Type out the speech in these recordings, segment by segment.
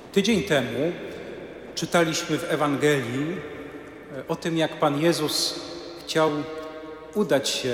Tydzień temu czytaliśmy w Ewangelii o tym, jak Pan Jezus chciał udać się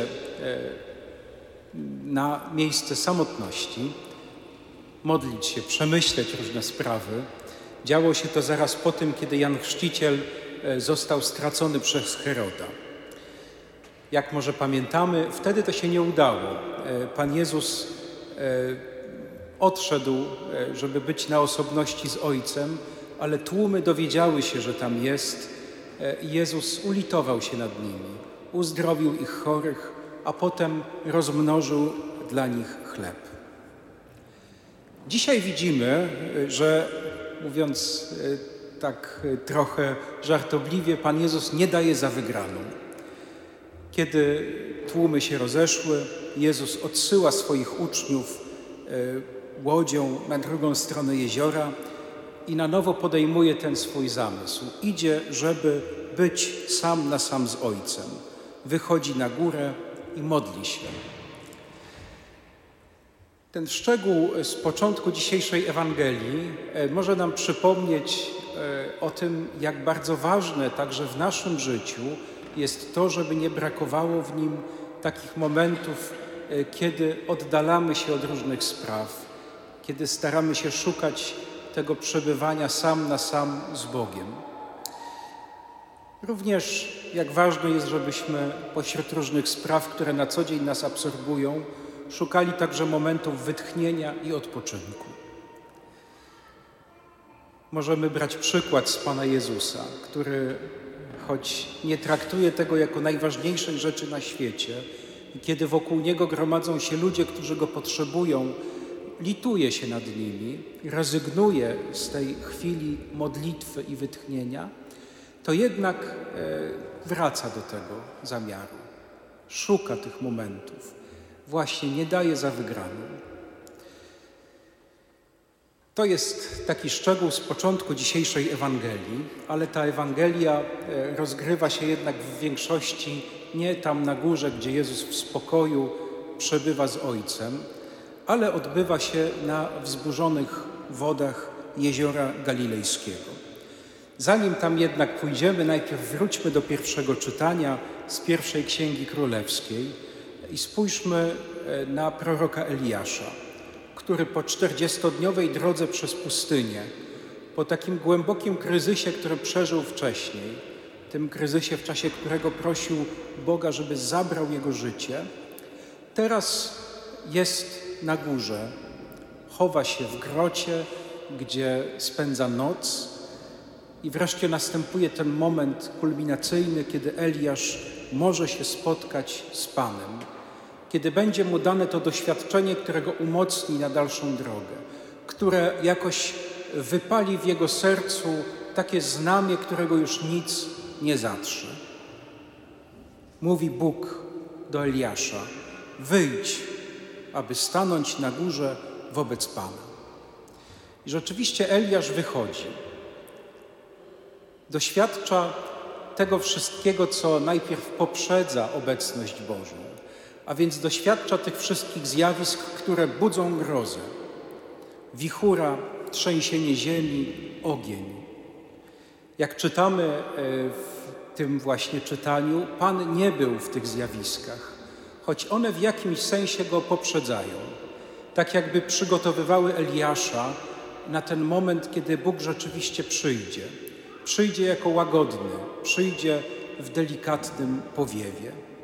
na miejsce samotności, modlić się, przemyśleć różne sprawy. Działo się to zaraz po tym, kiedy Jan Chrzciciel został stracony przez Heroda. Jak może pamiętamy, wtedy to się nie udało. Pan Jezus odszedł, żeby być na osobności z Ojcem, ale tłumy dowiedziały się, że tam jest i Jezus ulitował się nad nimi, uzdrowił ich chorych, a potem rozmnożył dla nich chleb. Dzisiaj widzimy, że mówiąc tak trochę żartobliwie, Pan Jezus nie daje za wygraną. Kiedy tłumy się rozeszły, Jezus odsyła swoich uczniów łodzią na drugą stronę jeziora i na nowo podejmuje ten swój zamysł. Idzie, żeby być sam na sam z Ojcem. Wychodzi na górę i modli się. Ten szczegół z początku dzisiejszej Ewangelii może nam przypomnieć o tym, jak bardzo ważne także w naszym życiu jest to, żeby nie brakowało w nim takich momentów, kiedy oddalamy się od różnych spraw, kiedy staramy się szukać tego przebywania sam na sam z Bogiem. Również jak ważne jest, żebyśmy pośród różnych spraw, które na co dzień nas absorbują, szukali także momentów wytchnienia i odpoczynku. Możemy brać przykład z Pana Jezusa, który choć nie traktuje tego jako najważniejszej rzeczy na świecie i kiedy wokół Niego gromadzą się ludzie, którzy Go potrzebują, lituje się nad nimi, rezygnuje z tej chwili modlitwy i wytchnienia, to jednak wraca do tego zamiaru. Szuka tych momentów. Właśnie nie daje za wygraną. To jest taki szczegół z początku dzisiejszej Ewangelii, ale ta Ewangelia rozgrywa się jednak w większości nie tam na górze, gdzie Jezus w spokoju przebywa z Ojcem, ale odbywa się na wzburzonych wodach Jeziora Galilejskiego. Zanim tam jednak pójdziemy, najpierw wróćmy do pierwszego czytania z pierwszej Księgi Królewskiej i spójrzmy na proroka Eliasza, który po 40-dniowej drodze przez pustynię, po takim głębokim kryzysie, który przeżył wcześniej, tym kryzysie, w czasie którego prosił Boga, żeby zabrał jego życie, teraz jest na górze, chowa się w grocie, gdzie spędza noc i wreszcie następuje ten moment kulminacyjny, kiedy Eliasz może się spotkać z Panem, kiedy będzie mu dane to doświadczenie, które go umocni na dalszą drogę, które jakoś wypali w jego sercu takie znamie, którego już nic nie zatrze. Mówi Bóg do Eliasza: wyjdź, aby stanąć na górze wobec Pana. I rzeczywiście Eliasz wychodzi. Doświadcza tego wszystkiego, co najpierw poprzedza obecność Bożą, a więc doświadcza tych wszystkich zjawisk, które budzą grozę. Wichura, trzęsienie ziemi, ogień. Jak czytamy w tym właśnie czytaniu, Pan nie był w tych zjawiskach, choć one w jakimś sensie go poprzedzają. Tak jakby przygotowywały Eliasza na ten moment, kiedy Bóg rzeczywiście przyjdzie. Przyjdzie jako łagodny, przyjdzie w delikatnym powiewie.